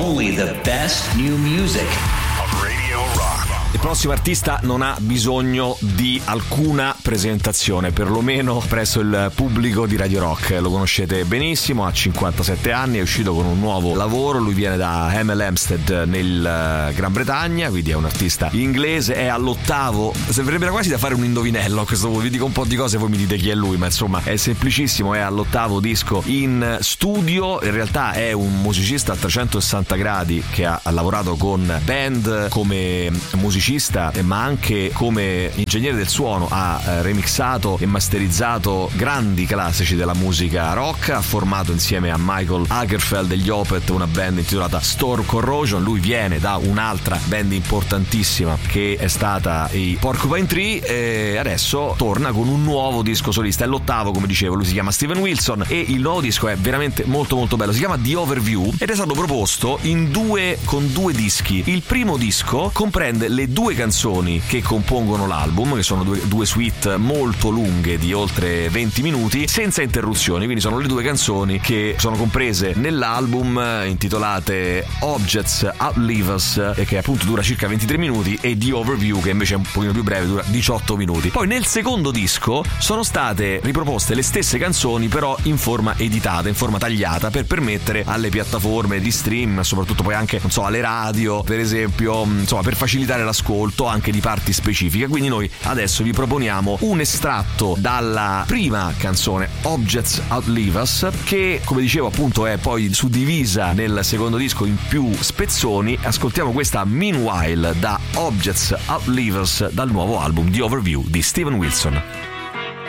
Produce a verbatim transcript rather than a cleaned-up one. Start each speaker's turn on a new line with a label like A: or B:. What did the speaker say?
A: only the best new music.
B: Il prossimo artista non ha bisogno di alcuna presentazione, perlomeno presso il pubblico di Radio Rock. Lo conoscete benissimo, ha cinquantasette anni, è uscito con un nuovo lavoro. Lui viene da Hemel Hempstead nel Gran Bretagna, quindi è un artista inglese, è all'ottavo. Sembrerebbe quasi da fare un indovinello a questo punto, vi dico un po' di cose e voi mi dite chi è lui, ma insomma è semplicissimo, è all'ottavo disco in studio. In realtà è un musicista a trecentosessanta gradi che ha, ha lavorato con band come musicista, ma anche come ingegnere del suono. Ha eh, remixato e masterizzato grandi classici della musica rock, ha formato insieme a Michael Lagerfeld degli Opeth una band intitolata Storm Corrosion. Lui viene da un'altra band importantissima che è stata i Porcupine Tree e adesso torna con un nuovo disco solista. È l'ottavo, come dicevo. Lui si chiama Steven Wilson e il nuovo disco è veramente molto molto bello. Si chiama The Overview ed è stato proposto in due con due dischi. Il primo disco comprende le due canzoni che compongono l'album, che sono due, due suite molto lunghe di oltre venti minuti senza interruzioni, quindi sono le due canzoni che sono comprese nell'album, intitolate Objects Outlive Us, e che appunto dura circa ventitré minuti, e The Overview, che invece è un pochino più breve, dura diciotto minuti. Poi nel secondo disco sono state riproposte le stesse canzoni, però in forma editata, in forma tagliata, per permettere alle piattaforme di stream, soprattutto poi anche, non so, alle radio per esempio, insomma, per facilitare l'ascolto anche di parti specifiche. Quindi noi adesso vi proponiamo un estratto dalla prima canzone, Objects Outlive Us, che, come dicevo, appunto è poi suddivisa nel secondo disco in più spezzoni. Ascoltiamo questa Meanwhile da Objects Outlive Us dal nuovo album The Overview di Steven Wilson.